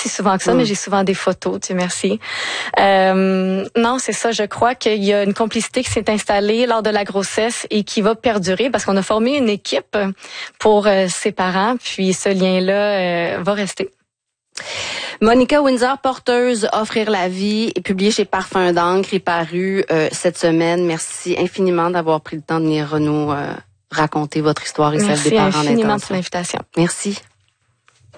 si souvent que ça, mais j'ai souvent des photos, Dieu merci. Non, c'est ça. Je crois qu'il y a une complicité qui s'est installée lors de la grossesse et qui va perdurer parce qu'on a formé une équipe pour ses parents, puis ce lien-là va rester. Monica Windsor, porteuse Offrir la vie, est publiée chez Parfums d'encre et paru cette semaine. Merci infiniment d'avoir pris le temps de venir nous raconter votre histoire et celle des parents. Merci infiniment pour l'invitation. Merci.